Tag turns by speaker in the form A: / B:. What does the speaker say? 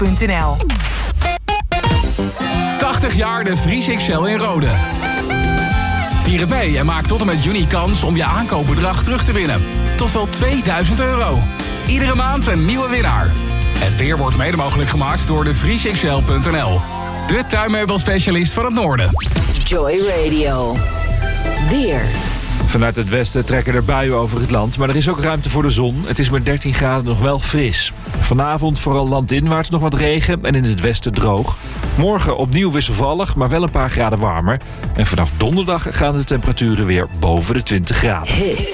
A: vriesexcel.nl.
B: 80 jaar de Vries XL in Rode. Vier het mee en maak tot en met juni kans om je aankoopbedrag terug te winnen. Tot wel €2000. Iedere maand een nieuwe winnaar. Het weer wordt mede mogelijk gemaakt door de vriesexcel.nl. De tuinmeubelspecialist van het noorden.
C: Joy Radio. Weer.
D: Vanuit het westen trekken er buien over het land, maar er is ook ruimte voor de zon. Het is met 13 graden nog wel fris. Vanavond vooral landinwaarts nog wat regen en in het westen droog. Morgen opnieuw wisselvallig, maar wel een paar graden warmer. En vanaf donderdag gaan de temperaturen weer boven de 20 graden.